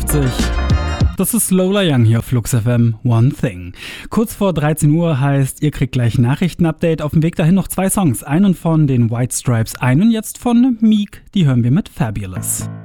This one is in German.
88. Das ist Lola Young hier auf Flux FM, One Thing. Kurz vor 13 Uhr heißt, ihr kriegt gleich Nachrichtenupdate. Auf dem Weg dahin noch 2 Songs. Einen von den White Stripes, einen jetzt von Meek. Die hören wir mit Fabulous.